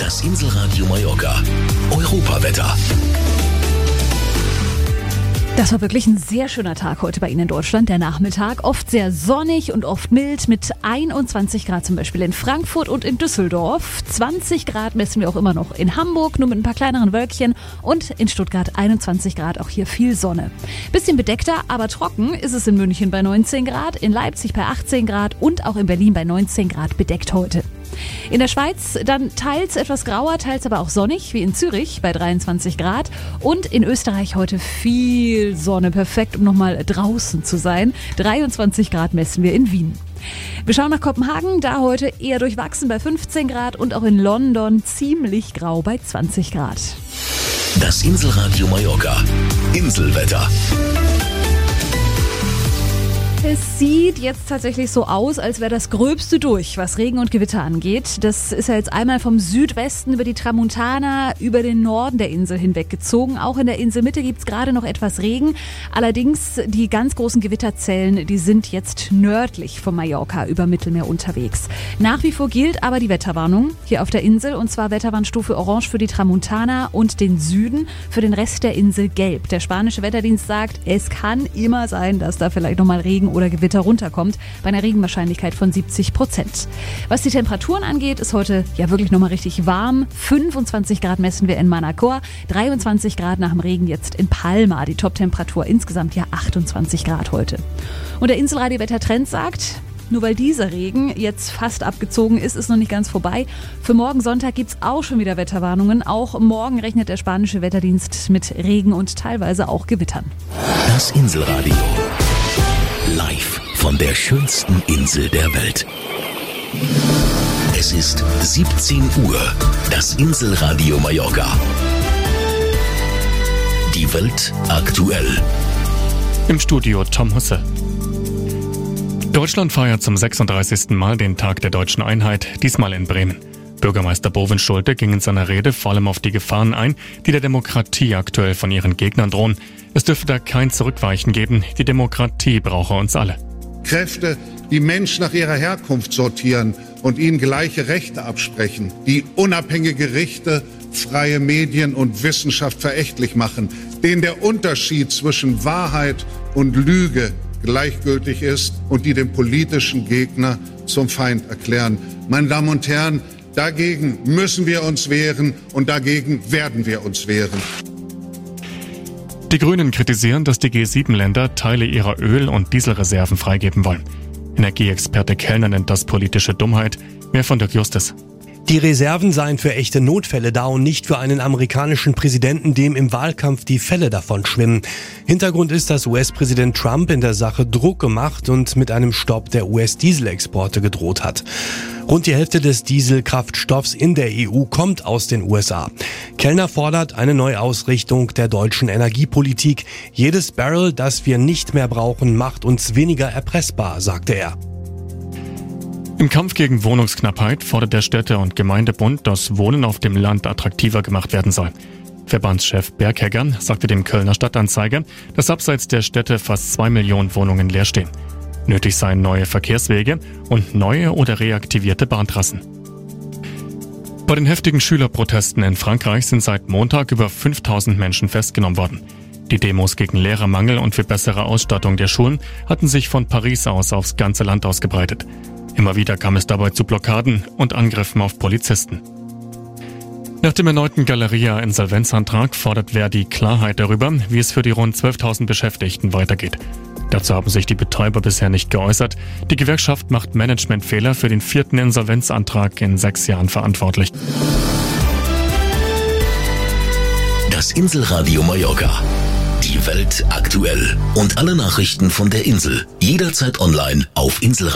Das Inselradio Mallorca. Europawetter. Das war wirklich ein sehr schöner Tag heute bei Ihnen in Deutschland, der Nachmittag. Oft sehr sonnig und oft mild mit 21 Grad zum Beispiel in Frankfurt und in Düsseldorf. 20 Grad messen wir auch immer noch in Hamburg, nur mit ein paar kleineren Wölkchen. Und in Stuttgart 21 Grad, auch hier viel Sonne. Bisschen bedeckter, aber trocken ist es in München bei 19 Grad, in Leipzig bei 18 Grad und auch in Berlin bei 19 Grad bedeckt heute. In der Schweiz dann teils etwas grauer, teils aber auch sonnig, wie in Zürich bei 23 Grad. Und in Österreich heute viel Sonne, perfekt, um nochmal draußen zu sein. 23 Grad messen wir in Wien. Wir schauen nach Kopenhagen, da heute eher durchwachsen bei 15 Grad und auch in London ziemlich grau bei 20 Grad. Das Inselradio Mallorca. Inselwetter. Es sieht jetzt tatsächlich so aus, als wäre das Gröbste durch, was Regen und Gewitter angeht. Das ist ja jetzt einmal vom Südwesten über die Tramontana über den Norden der Insel hinweggezogen. Auch in der Inselmitte gibt es gerade noch etwas Regen. Allerdings die ganz großen Gewitterzellen, die sind jetzt nördlich von Mallorca über Mittelmeer unterwegs. Nach wie vor gilt aber die Wetterwarnung hier auf der Insel, und zwar Wetterwarnstufe Orange für die Tramontana und den Süden, für den Rest der Insel gelb. Der spanische Wetterdienst sagt, es kann immer sein, dass da vielleicht nochmal Regen oder Gewitter runterkommt, bei einer Regenwahrscheinlichkeit von 70%. Was die Temperaturen angeht, ist heute ja wirklich nochmal richtig warm. 25 Grad messen wir in Manacor, 23 Grad nach dem Regen jetzt in Palma. Die Top-Temperatur insgesamt ja 28 Grad heute. Und der Inselradio-Wettertrend sagt, nur weil dieser Regen jetzt fast abgezogen ist, ist noch nicht ganz vorbei. Für morgen Sonntag gibt es auch schon wieder Wetterwarnungen. Auch morgen rechnet der spanische Wetterdienst mit Regen und teilweise auch Gewittern. Das Inselradio. Live von der schönsten Insel der Welt. Es ist 17 Uhr. Das Inselradio Mallorca. Die Welt aktuell. Im Studio Tom Husse. Deutschland feiert zum 36. Mal den Tag der deutschen Einheit, diesmal in Bremen. Bürgermeister Bovin Schulte ging in seiner Rede vor allem auf die Gefahren ein, die der Demokratie aktuell von ihren Gegnern drohen. Es dürfe da kein Zurückweichen geben. Die Demokratie brauche uns alle. Kräfte, die Menschen nach ihrer Herkunft sortieren und ihnen gleiche Rechte absprechen, die unabhängige Gerichte, freie Medien und Wissenschaft verächtlich machen, denen der Unterschied zwischen Wahrheit und Lüge gleichgültig ist und die den politischen Gegner zum Feind erklären. Meine Damen und Herren, dagegen müssen wir uns wehren und dagegen werden wir uns wehren. Die Grünen kritisieren, dass die G7-Länder Teile ihrer Öl- und Dieselreserven freigeben wollen. Energieexperte Kellner nennt das politische Dummheit. Mehr von Dirk Justus. Die Reserven seien für echte Notfälle da und nicht für einen amerikanischen Präsidenten, dem im Wahlkampf die Fälle davon schwimmen. Hintergrund ist, dass US-Präsident Trump in der Sache Druck gemacht und mit einem Stopp der US-Dieselexporte gedroht hat. Rund die Hälfte des Dieselkraftstoffs in der EU kommt aus den USA. Kellner fordert eine Neuausrichtung der deutschen Energiepolitik. Jedes Barrel, das wir nicht mehr brauchen, macht uns weniger erpressbar, sagte er. Im Kampf gegen Wohnungsknappheit fordert der Städte- und Gemeindebund, dass Wohnen auf dem Land attraktiver gemacht werden soll. Verbandschef Berghegger sagte dem Kölner Stadtanzeiger, dass abseits der Städte fast 2 Millionen Wohnungen leer stehen. Nötig seien neue Verkehrswege und neue oder reaktivierte Bahntrassen. Bei den heftigen Schülerprotesten in Frankreich sind seit Montag über 5000 Menschen festgenommen worden. Die Demos gegen Lehrermangel und für bessere Ausstattung der Schulen hatten sich von Paris aus aufs ganze Land ausgebreitet. Immer wieder kam es dabei zu Blockaden und Angriffen auf Polizisten. Nach dem erneuten Galeria-Insolvenzantrag fordert Verdi Klarheit darüber, wie es für die rund 12.000 Beschäftigten weitergeht. Dazu haben sich die Betreiber bisher nicht geäußert. Die Gewerkschaft macht Managementfehler für den 4. Insolvenzantrag in 6 Jahren verantwortlich. Das Inselradio Mallorca. Die Welt aktuell. Und alle Nachrichten von der Insel. Jederzeit online auf Inselradio.